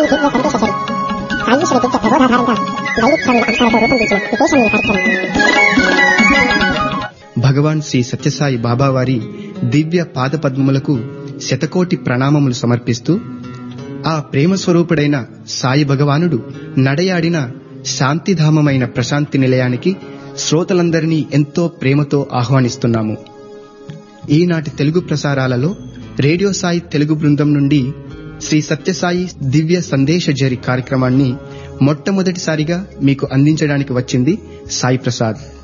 భగవాన్ శ్రీ సత్యసాయి బాబా వారి దివ్య పాదపద్మములకు శతకోటి ప్రణామములు సమర్పిస్తూ ఆ ప్రేమ స్వరూపుడైన సాయి భగవానుడు నడయాడిన శాంతిధామమైన ప్రశాంతి నిలయానికి శ్రోతలందరినీ ఎంతో ప్రేమతో ఆహ్వానిస్తున్నాము. ఈనాటి తెలుగు ప్రసారాలలో రేడియో సాయి తెలుగు బృందం నుండి శ్రీ సత్యసాయి దివ్య సందేశ జరి కార్యక్రమాన్ని మొట్టమొదటిసారిగా మీకు అందించడానికి వచ్చింది సాయి ప్రసాద్.